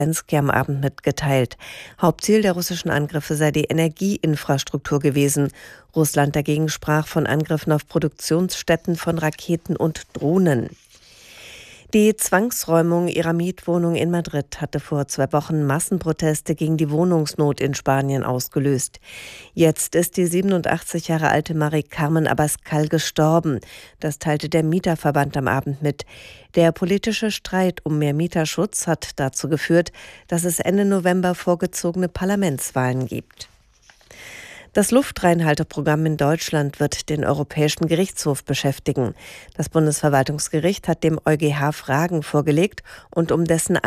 Zelensky am Abend mitgeteilt. Hauptziel der russischen Angriffe sei die Energieinfrastruktur gewesen. Russland dagegen sprach von Angriffen auf Produktionsstätten von Raketen und Drohnen. Die Zwangsräumung ihrer Mietwohnung in Madrid hatte vor 2 Wochen Massenproteste gegen die Wohnungsnot in Spanien ausgelöst. Jetzt ist die 87 Jahre alte Mari Carmen Abascal gestorben. Das teilte der Mieterverband am Abend mit. Der politische Streit um mehr Mieterschutz hat dazu geführt, dass es Ende November vorgezogene Parlamentswahlen gibt. Das Luftreinhalteprogramm in Deutschland wird den Europäischen Gerichtshof beschäftigen. Das Bundesverwaltungsgericht hat dem EuGH Fragen vorgelegt und um dessen